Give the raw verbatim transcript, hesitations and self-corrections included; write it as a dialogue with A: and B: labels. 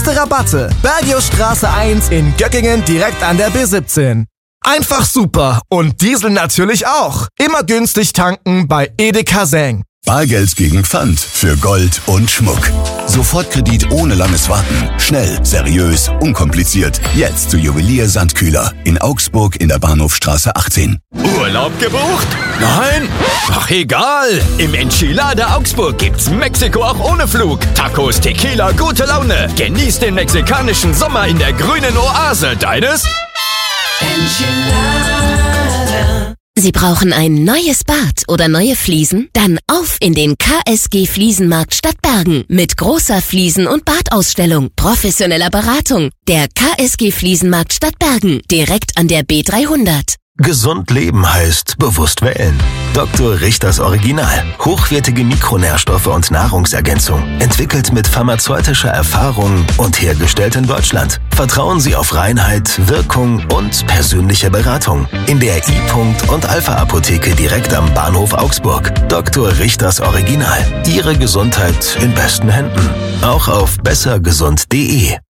A: Rabatte. Bergiusstraße eins in Göckingen direkt an der B siebzehn. Einfach super und Diesel natürlich auch. Immer günstig tanken bei Edeka Seng.
B: Bargeld gegen Pfand für Gold und Schmuck. Sofortkredit ohne langes Warten. Schnell, seriös, unkompliziert. Jetzt zu Juwelier Sandkühler in Augsburg in der Bahnhofstraße achtzehn.
C: Urlaub gebucht? Nein? Ach egal. Im Enchilada Augsburg gibt's Mexiko auch ohne Flug. Tacos, Tequila, gute Laune. Genieß den mexikanischen Sommer in der grünen Oase deines
D: Enchilada. Sie brauchen ein neues Bad oder neue Fliesen? Dann auf in den K S G Fliesenmarkt Stadtbergen mit großer Fliesen- und Badausstellung, professioneller Beratung. Der K S G Fliesenmarkt Stadtbergen, direkt an der B dreihundert.
E: Gesund leben heißt bewusst wählen. Doktor Richters Original. Hochwertige Mikronährstoffe und Nahrungsergänzung. Entwickelt mit pharmazeutischer Erfahrung und hergestellt in Deutschland. Vertrauen Sie auf Reinheit, Wirkung und persönliche Beratung. In der I- und Alpha-Apotheke direkt am Bahnhof Augsburg. Doktor Richters Original. Ihre Gesundheit in besten Händen. Auch auf besser gesund punkt de.